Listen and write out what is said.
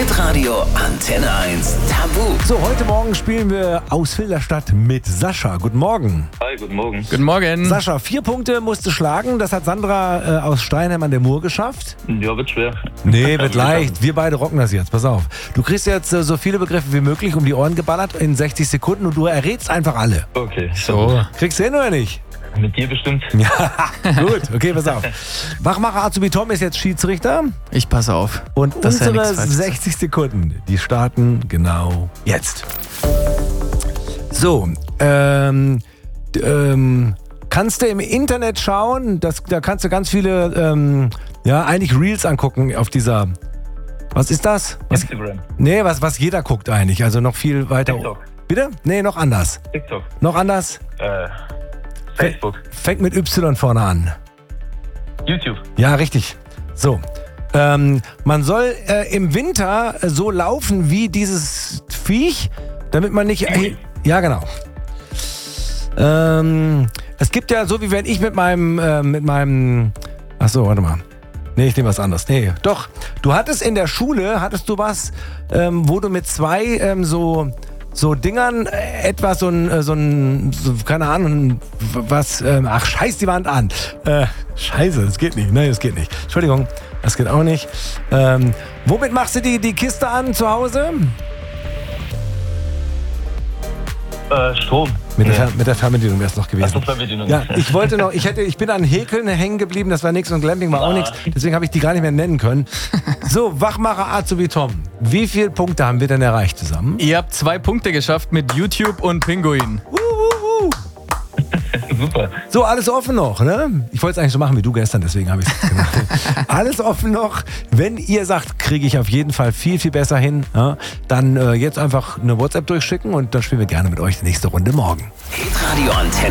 Hitradio Antenne 1 Tabu. So, heute Morgen spielen wir aus Filderstadt mit Sascha. Guten Morgen. Hi, guten Morgen. Guten Morgen. Sascha, 4 Punkte musst du schlagen. Das hat Sandra aus Steinheim an der Mur geschafft. Ja, wird schwer. Nee, wird leicht. Wir beide rocken das jetzt. Pass auf. Du kriegst jetzt so viele Begriffe wie möglich um die Ohren geballert in 60 Sekunden und du errätst einfach alle. Okay. So. Kriegst du hin oder nicht? Mit dir bestimmt. Ja, gut. Okay, pass auf. Wachmacher Azubi Tom ist jetzt Schiedsrichter. Ich passe auf. Und dass er unsere nichts Falsches sagt. 60 Sekunden, die starten genau jetzt. So, kannst du im Internet schauen, da kannst du ganz viele, eigentlich Reels angucken auf dieser, was ist das? Instagram. Nee, was jeder guckt eigentlich, also noch viel weiter. TikTok. Bitte? Nee, noch anders. TikTok. Noch anders? Facebook. Fängt mit Y vorne an. YouTube. Ja, richtig. So. Man soll im Winter so laufen wie dieses Viech, damit man nicht... Ja, genau. Es gibt ja so, wie wenn ich mit meinem... Achso, warte mal. Nee, ich nehme was anderes. Nee, doch. Du hattest in der Schule, was, wo du mit 2 so Dingern etwas so keine Ahnung, was, scheiß die Wand an. Scheiße, das geht nicht. Nein, das geht nicht. Entschuldigung, das geht auch nicht. Womit machst du die Kiste an zu Hause? Strom. Mit der Fernbedienung wäre es noch gewesen. Ach so, Fernbedienung. Ja, ich bin an Häkeln hängen geblieben, das war nichts und Glamping war auch nichts, deswegen habe ich die gar nicht mehr nennen können. So, Wachmacher Azubi Tom, wie viele Punkte haben wir denn erreicht zusammen? Ihr habt 2 Punkte geschafft mit YouTube und Pinguin. Super. So, alles offen noch, ne? Ich wollte es eigentlich so machen wie du gestern, deswegen habe ich es gemacht. Alles offen noch. Wenn ihr sagt, kriege ich auf jeden Fall viel, viel besser hin, ja, dann jetzt einfach eine WhatsApp durchschicken und dann spielen wir gerne mit euch die nächste Runde morgen. Hitradio Antenne